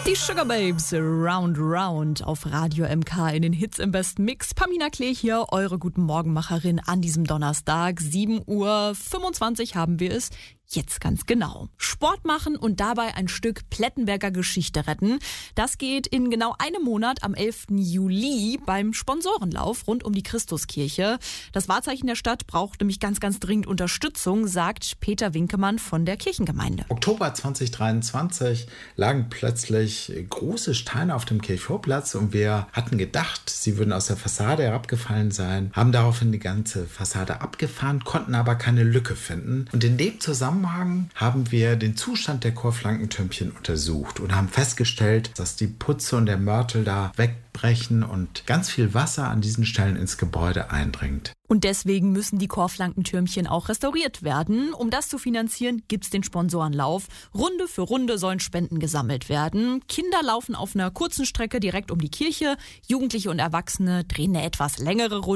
Die Sugar Babes, Round Round auf Radio MK in den Hits im besten Mix. Pamina Klee hier, eure Guten Morgenmacherin an diesem Donnerstag. 7:25 Uhr haben wir es. Jetzt ganz genau. Sport machen und dabei ein Stück Plettenberger Geschichte retten. Das geht in genau einem Monat am 11. Juli beim Sponsorenlauf rund um die Christuskirche. Das Wahrzeichen der Stadt braucht nämlich ganz, ganz dringend Unterstützung, sagt Peter Winkemann von der Kirchengemeinde. Oktober 2023 lagen plötzlich große Steine auf dem Kirchvorplatz und wir hatten gedacht, sie würden aus der Fassade herabgefallen sein, haben daraufhin die ganze Fassade abgefahren, konnten aber keine Lücke finden. Und in dem Zusammenhang haben wir den Zustand der Chorflankentürmchen untersucht und haben festgestellt, dass die Putze und der Mörtel da wegbrechen und ganz viel Wasser an diesen Stellen ins Gebäude eindringt. Und deswegen müssen die Chorflankentürmchen auch restauriert werden. Um das zu finanzieren, gibt's den Sponsorenlauf. Runde für Runde sollen Spenden gesammelt werden. Kinder laufen auf einer kurzen Strecke direkt um die Kirche. Jugendliche und Erwachsene drehen eine etwas längere Runde.